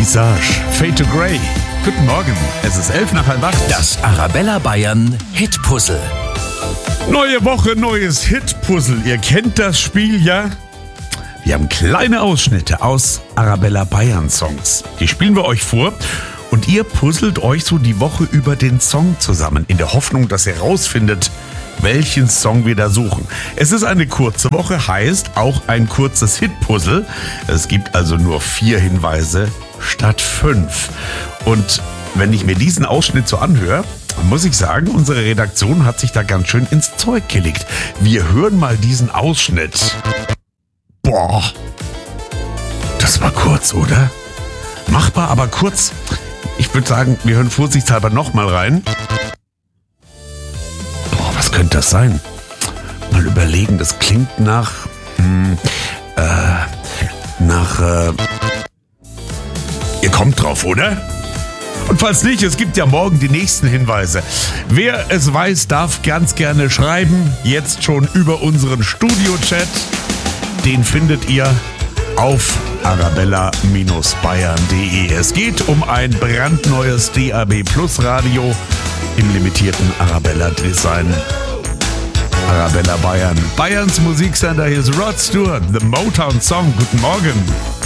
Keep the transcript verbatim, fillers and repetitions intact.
Visage, Fade to Grey. Guten Morgen, es ist elf nach halb acht. Das Arabella Bayern Hitpuzzle. Neue Woche, neues Hitpuzzle. Ihr kennt das Spiel ja. Wir haben kleine Ausschnitte aus Arabella Bayern Songs. Die spielen wir euch vor und ihr puzzelt euch so die Woche über den Song zusammen, in der Hoffnung, dass ihr rausfindet, welchen Song wir da suchen. Es ist eine kurze Woche, heißt auch ein kurzes Hitpuzzle. Es gibt also nur vier Hinweise statt fünf. Und wenn ich mir diesen Ausschnitt so anhöre, muss ich sagen, unsere Redaktion hat sich da ganz schön ins Zeug gelegt. Wir hören mal diesen Ausschnitt. Boah, das war kurz, oder? Machbar, aber kurz. Ich würde sagen, wir hören vorsichtshalber nochmal rein. Boah, was könnte das sein? Mal überlegen, das klingt nach... Hm, äh, nach... Äh, ihr kommt drauf, oder? Und falls nicht, es gibt ja morgen die nächsten Hinweise. Wer es weiß, darf ganz gerne schreiben. Jetzt schon über unseren Studio-Chat. Den findet ihr auf arabella Bayern punkt de. Es geht um ein brandneues D A B Plus Radio im limitierten Arabella Design. Arabella Bayern. Bayerns Musiksender, hier ist Rod Stewart, The Motown Song. Guten Morgen.